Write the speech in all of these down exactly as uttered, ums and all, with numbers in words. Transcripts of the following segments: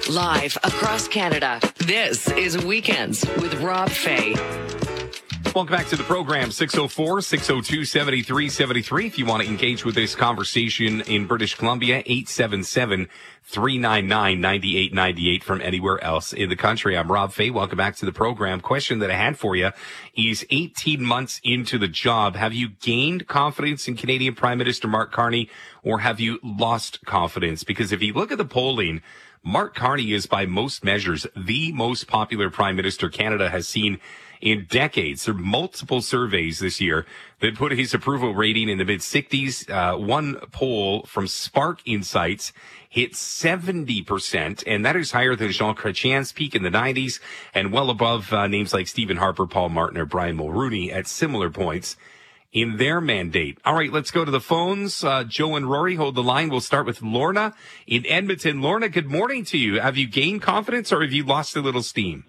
Live across Canada, this is Weekends with Rob Fay. Welcome back to the program, six oh four, six oh two, seven three seven three. If you want to engage with this conversation in British Columbia, eight seven seven, three nine nine, nine eight nine eight from anywhere else in the country. I'm Rob Fay. Welcome back to the program. Question that I had for you is eighteen months into the job, have you gained confidence in Canadian Prime Minister Mark Carney, or have you lost confidence? Because if you look at the polling, Mark Carney is by most measures the most popular Prime Minister Canada has seen in decades. There are multiple surveys this year that put his approval rating in the mid-sixties. Uh, one poll from Spark Insights hit seventy percent, and that is higher than Jean Chrétien's peak in the nineties and well above uh, names like Stephen Harper, Paul Martin, or Brian Mulroney at similar points in their mandate. All right, let's go to the phones. Uh, Joe and Rory hold the line. We'll start with Lorna in Edmonton. Lorna, good morning to you. Have you gained confidence, or have you lost a little steam?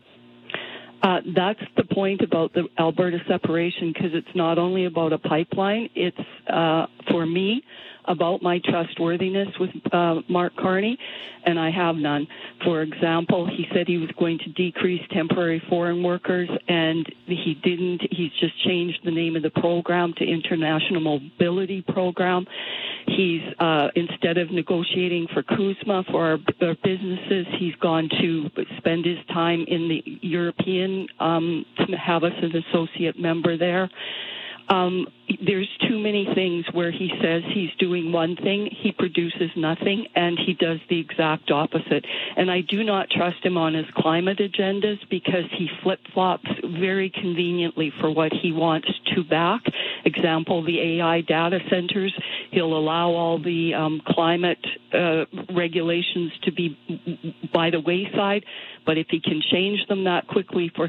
Uh, that's the point about the Alberta separation, because it's not only about a pipeline. It's, uh, for me, about my trustworthiness with uh, Mark Carney, and I have none. For example, he said he was going to decrease temporary foreign workers, and he didn't. He's just changed the name of the program to International Mobility Program. He's, uh, instead of negotiating for CUSMA for our, our businesses, he's gone to spend his time in the European um, to have us an associate member there. Um, there's too many things where he says he's doing one thing, he produces nothing, and he does the exact opposite. And I do not trust him on his climate agendas, because he flip-flops very conveniently for what he wants to back. Example, the A I data centers. He'll allow all the um, climate uh, regulations to be by the wayside, but if he can change them that quickly for